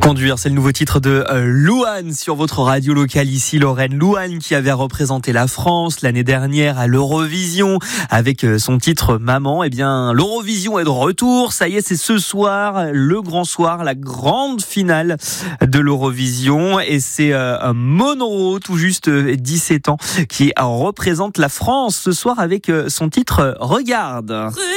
Conduire, c'est le nouveau titre de Louane sur votre radio locale ici, Lorraine. Louane qui avait représenté la France l'année dernière à l'Eurovision avec son titre Maman. Eh bien, l'Eurovision est de retour. Ça y est, c'est ce soir, le grand soir, la grande finale de l'Eurovision. Et c'est Monroe, tout juste 17 ans, qui représente la France ce soir avec son titre Regarde.